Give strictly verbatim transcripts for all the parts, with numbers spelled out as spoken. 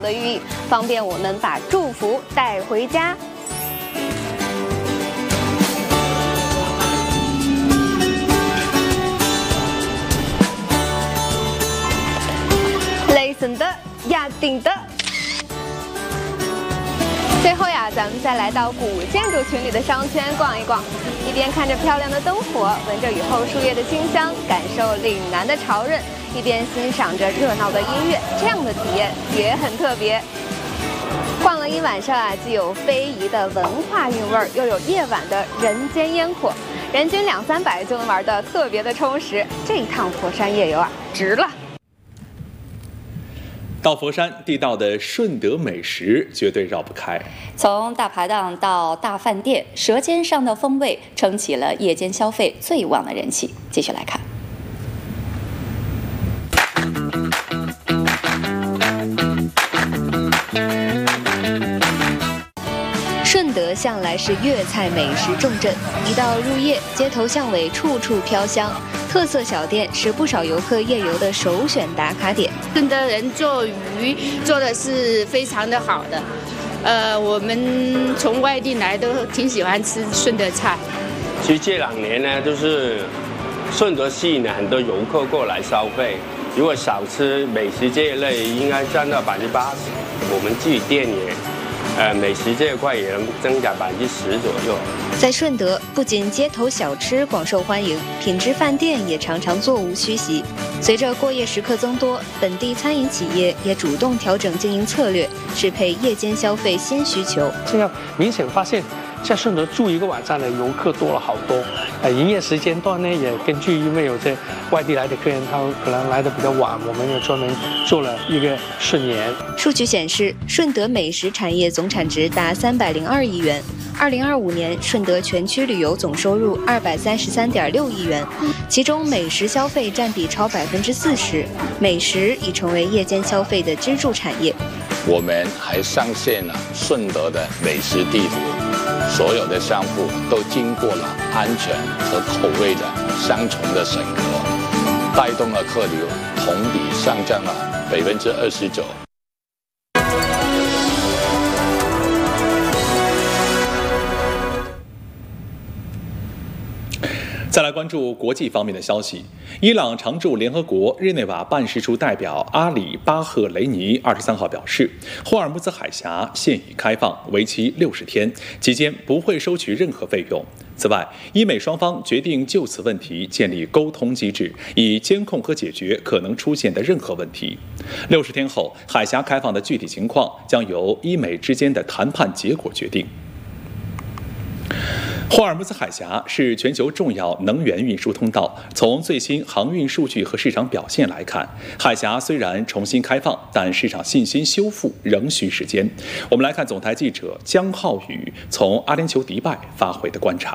的寓意，方便我们把祝福带回家。雷森的亚丁的。最后呀，咱们再来到古建筑群里的商圈逛一逛，一边看着漂亮的灯火，闻着雨后树叶的清香，感受岭南的潮润，一边欣赏着热闹的音乐，这样的体验也很特别。逛了一晚上啊，既有非遗的文化韵味儿，又有夜晚的人间烟火，人均两三百就能玩得特别的充实。这一趟佛山夜游啊，值了。 到佛山，地道的顺德美食绝对绕不开。 从大排档到大饭店，舌尖上的风味撑起了夜间消费最旺的人气。继续来看。 顺德向来是粤菜美食重镇，一到入夜，街头巷尾处处飘香，特色小店是不少游客夜游的首选打卡点。 顺德人做鱼做的是非常的好的，呃，我们从外地来都挺喜欢吃顺德菜。 其实这两年呢，就是顺德吸引了很多游客过来消费。如果少吃美食这一类，应该占到百分之八十。我们自己店也。呃，美食这一块也能增长百分之十左右。 在顺德，不仅街头小吃广受欢迎，品质饭店也常常座无虚席。随着过夜食客增多，本地餐饮企业也主动调整经营策略，适配夜间消费新需求。 这样明显发现，在顺德住一个晚上的游客多了好多。呃，营业时间段呢，也根据因为有些外地来的客人，他们可能来的比较晚，我们也专门做了一个顺延。 数据显示，顺德美食产业总产值达三百零二亿元。二零二五年，顺德全区旅游总收入二百三十三点六亿元，其中美食消费占比超百分之四十，美食已成为夜间消费的支柱产业。 我们还上线了顺德的美食地图，所有的商户都经过了安全和口味的双重的审核，带动了客流同比上涨了百分之二十九。 再来关注国际方面的消息，伊朗常驻联合国日内瓦办事处代表阿里巴赫雷尼二十三号表示，霍尔木兹海峡现已开放，为期六十天，期间不会收取任何费用。此外，伊美双方决定就此问题建立沟通机制，以监控和解决可能出现的任何问题。六十天后，海峡开放的具体情况将由伊美之间的谈判结果决定。霍尔木兹海峡是全球重要能源运输通道。从最新航运数据和市场表现来看，海峡虽然重新开放，但市场信心修复仍需时间。我们来看总台记者江浩宇从阿联酋迪拜发回的观察。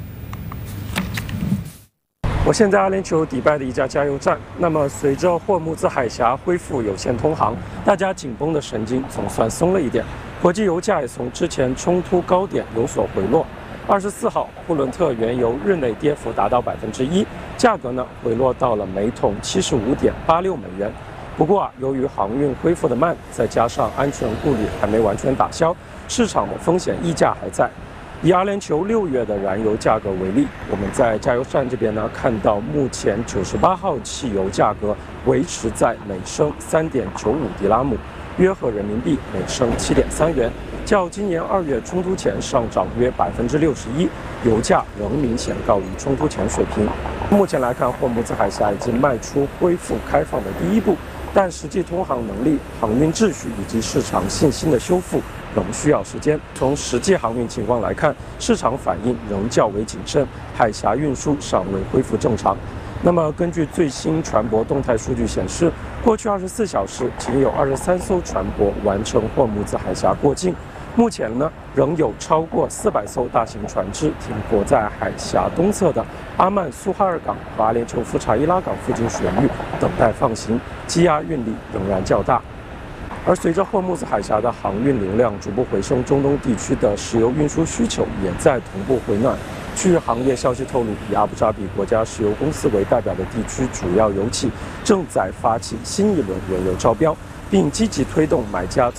我现在阿联酋迪拜的一家加油站。那么，随着霍尔木兹海峡恢复有线通航，大家紧绷的神经总算松了一点。国际油价也从之前冲突高点有所回落。二十四号，布伦特原油日内跌幅达到百分之一，价格呢回落到了每桶七十五点八六美元。不过啊，由于航运恢复的慢，再加上安全顾虑还没完全打消，市场的风险溢价还在。以阿联酋六月的燃油价格为例，我们在加油站这边呢看到，目前九十八号汽油价格维持在每升三点九五迪拉姆，约合人民币每升七点三元。较今年二月冲突前上涨约百分之六十一，油价仍明显高于冲突前水平。目前来看，霍尔木兹海峡已经迈出恢复开放的第一步，但实际通航能力、航运秩序以及市场信心的修复仍需要时间。从实际航运情况来看，市场反应仍较为谨慎，海峡运输尚未恢复正常。那么，根据最新船舶动态数据显示，过去二十四小时仅有二十三艘船舶完成霍尔木兹海峡过境。目前呢，仍有超过四百艘大型船只停泊在海峡东侧的阿曼苏哈尔港和阿联酋夫查伊拉港附近水域等待放行，积压运力仍然较大。而随着霍尔木兹海峡的航运流量逐步回升，中东地区的石油运输需求也在同步回暖。据行业消息透露，以阿布扎比国家石油公司为代表的地区主要油企正在发起新一轮原油招标， 并积极推动买家